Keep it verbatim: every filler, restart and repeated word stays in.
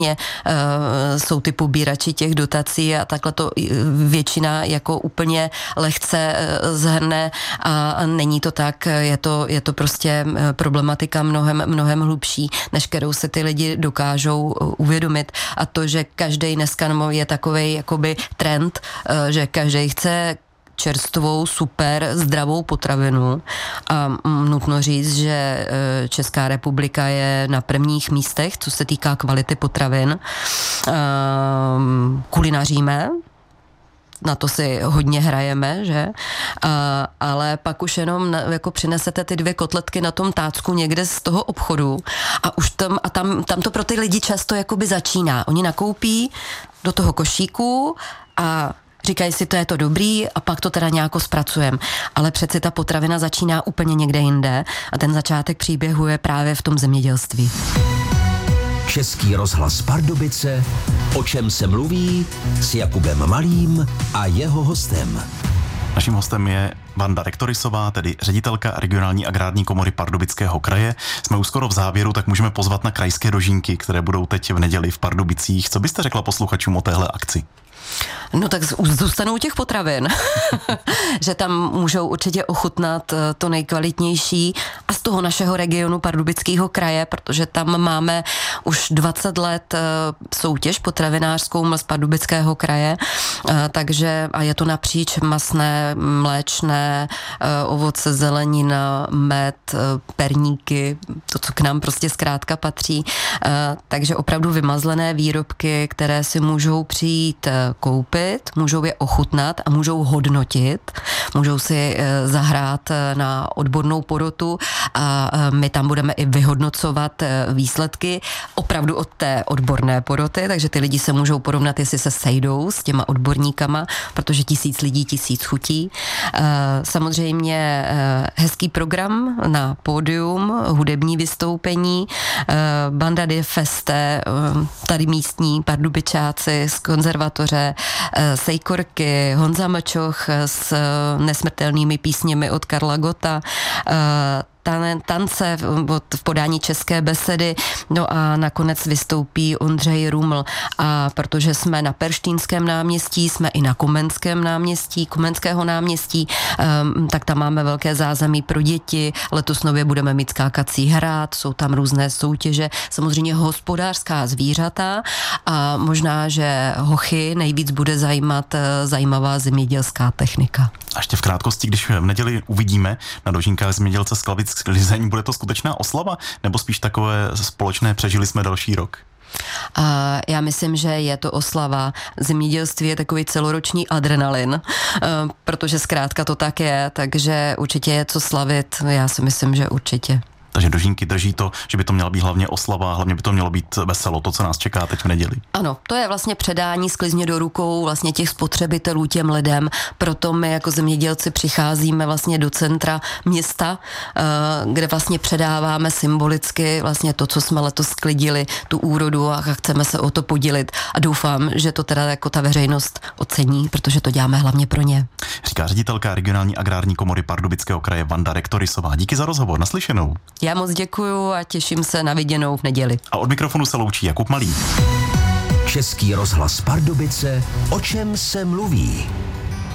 jsou ty pobírači těch dotací a takhle to většina jako úplně lehce zhrne a není to tak, je to, je to prostě problematika mnohem, mnohem hlubší, než kterou se ty lidi dokážou uvědomit. A to, že každý dneska je takovej jakoby trend, že každý chce čerstvou, super, zdravou potravinu a nutno říct, že Česká republika je na prvních místech, co se týká kvality potravin. Kulinaříme, na to si hodně hrajeme, že? A, ale pak už jenom na, jako přinesete ty dvě kotletky na tom tácku někde z toho obchodu a už tam, a tam, tam to pro ty lidi často jakoby začíná. Oni nakoupí do toho košíku a říkají si, to je to dobrý a pak to teda nějako zpracujeme. Ale přeci ta potravina začíná úplně někde jinde a ten začátek příběhu je právě v tom zemědělství. Český rozhlas Pardubice, o čem se mluví s Jakubem Malým a jeho hostem. Naším hostem je Vanda Rektorisová, tedy ředitelka regionální agrární komory Pardubického kraje. Jsme už skoro v závěru, tak můžeme pozvat na krajské dožínky, které budou teď v neděli v Pardubicích. Co byste řekla posluchačům o téhle akci? No tak zůstanou těch potravin, že tam můžou určitě ochutnat to nejkvalitnější a z toho našeho regionu Pardubického kraje, protože tam máme už dvacet let soutěž potravinářskou z Pardubického kraje, takže a je to napříč masné, mléčné, ovoce, zelenina, med, perníky, to, co k nám prostě zkrátka patří, takže opravdu vymazlené výrobky, které si můžou přijít koupit, můžou je ochutnat a můžou hodnotit, můžou si zahrát na odbornou porotu a my tam budeme i vyhodnocovat výsledky opravdu od té odborné poroty, takže ty lidi se můžou porovnat, jestli se sejdou s těma odborníkama, protože tisíc lidí, tisíc chutí. Samozřejmě hezký program na pódium, hudební vystoupení, Banda di Feste, tady místní Pardubičáci z konzervatoře, Sejkorky, Honza Mačoch s nesmrtelnými písněmi od Karla Gotta, tance v podání České besedy, no a nakonec vystoupí Ondřej Ruml a protože jsme na Perštínském náměstí, jsme i na Komenském náměstí, Komenského náměstí, tak tam máme velké zázemí pro děti, letos nově budeme mít skákací hrad, jsou tam různé soutěže, samozřejmě hospodářská zvířata a možná, že hochy nejvíc bude zajímat zajímavá zemědělská technika. A ještě v krátkosti, když v neděli uvidíme na dožínkách zemědělce z Klavic Lizeň, bude to skutečná oslava, nebo spíš takové společné přežili jsme další rok? A já myslím, že je to oslava. Zemědělství je takový celoroční adrenalin, protože zkrátka to tak je, takže určitě je co slavit. Já si myslím, že určitě. Takže dožínky drží to, že by to měla být hlavně oslava, hlavně by to mělo být veselo, to, co nás čeká teď v neděli. Ano, to je vlastně předání sklizně do rukou vlastně těch spotřebitelů těm lidem, proto my jako zemědělci přicházíme vlastně do centra města, kde vlastně předáváme symbolicky vlastně to, co jsme letos sklidili, tu úrodu a chceme se o to podělit a doufám, že to teda jako ta veřejnost ocení, protože to děláme hlavně pro ně. Říká ředitelka regionální agrární komory Pardubického kraje Vanda Rektorisová. Díky za rozhovor, naslyšenou. Já moc děkuju a těším se na viděnou v neděli. A od mikrofonu se loučí Jakub Malý. Český rozhlas Pardubice, o čem se mluví.